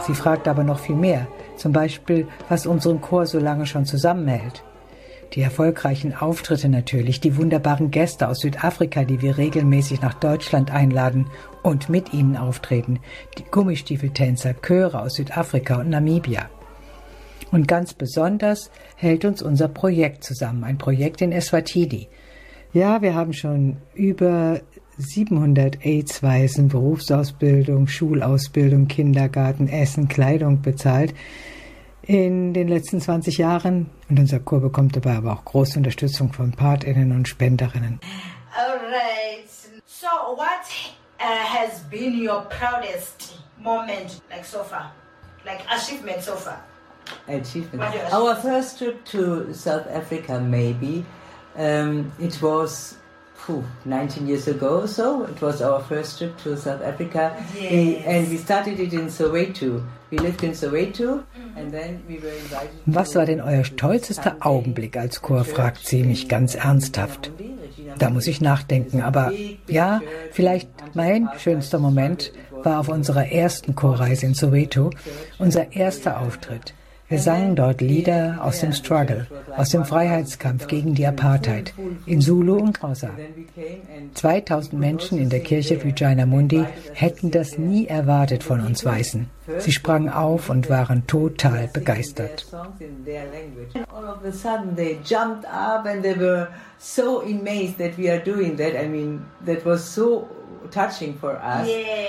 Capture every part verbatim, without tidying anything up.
Sie fragt aber noch viel mehr. Zum Beispiel, was unseren Chor so lange schon zusammenhält. Die erfolgreichen Auftritte natürlich, die wunderbaren Gäste aus Südafrika, die wir regelmäßig nach Deutschland einladen und mit ihnen auftreten. Die Gummistiefeltänzer, Chöre aus Südafrika und Namibia. Und ganz besonders hält uns unser Projekt zusammen, ein Projekt in Eswatini. Ja, wir haben schon über siebenhundert AIDS-Waisen Berufsausbildung, Schulausbildung, Kindergarten, Essen, Kleidung bezahlt in den letzten zwanzig Jahren. Und unser Chor bekommt dabei aber auch große Unterstützung von PartnerInnen und Spenderinnen. Alright. So what uh, has been your proudest moment, like so far? Like achievement so far? Achievement. Our first trip to South Africa, maybe. Um, it was phew, nineteen years ago or so. It was our first trip to South Africa. Yes. We, and we started it in Soweto. We lived in Soweto and then we were invited. Was war denn euer stolzester Augenblick als Chor, fragt sie mich ganz ernsthaft. Da muss ich nachdenken, aber ja, vielleicht mein schönster Moment war auf unserer ersten Chorreise in Soweto, unser erster Auftritt. Wir sangen dort Lieder aus dem Struggle, aus dem Freiheitskampf gegen die Apartheid, in Zulu und Xhosa. zweitausend Menschen in der Kirche Regina Mundi hätten das nie erwartet von uns Weißen. Sie sprangen auf und waren total begeistert. All of a sudden they jumped up and they were so amazed that we are doing that. I mean, that was so touching for us.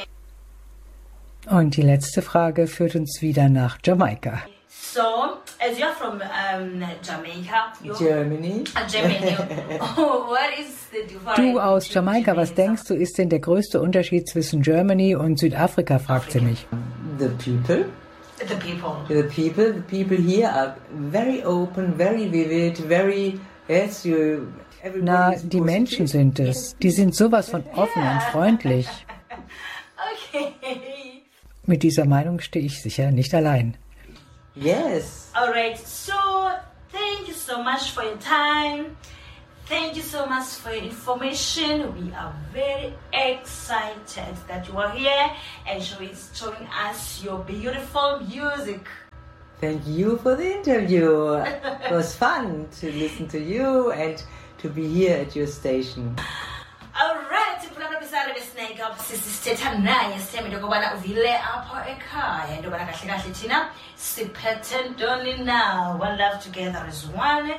Und die letzte Frage führt uns wieder nach Jamaika. So, as you're from um, Jamaica, you're Germany. Uh, Germany. Oh, what is the difference? Du aus Jamaika, was denkst du, ist denn der größte Unterschied zwischen Germany und Südafrika, fragt sie mich. The people. The people. The people. The people here are very open, very vivid, very yes, you. Na, die Menschen sind es. Die sind sowas von offen und freundlich. Okay. Mit dieser Meinung stehe ich sicher nicht allein. Yes. Alright, so thank you so much for your time. Thank you so much for your information. We are very excited that you are here and showing, showing us your beautiful music. Thank you for the interview. It was fun to listen to you and to be here at your station. Alright, kulapha bisale besnake up sisithetha naye sithembe ukubana uvile apho ekhaya into bana kahle kahle thina siphethe ntoni now. One love together is one.